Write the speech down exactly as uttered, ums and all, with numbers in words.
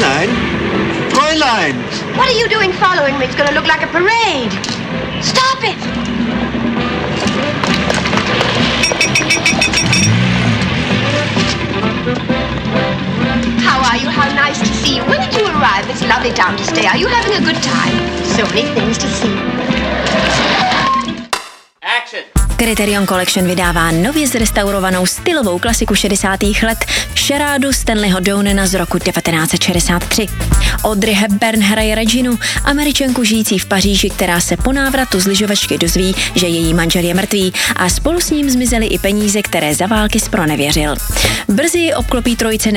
Fräulein? Fräulein! What are you doing following me? It's going to look like a parade. Stop it! How are you? How nice to see you. When did you arrive? It's lovely town to stay. Are you having a good time? So many things to see. Action! Criterion Collection vydává nově zrestaurovanou stylovou klasiku šedesátých let šarádu Stanleyho Downena z roku devatenáct set šedesát tři. Audrey Hepburn hraje Reginu, Američanku žijící v Paříži, která se po návratu z lyžovačky dozví, že její manžel je mrtvý a spolu s ním zmizely i peníze, které za války zpronevěřil. Brzy ji obklopí trojice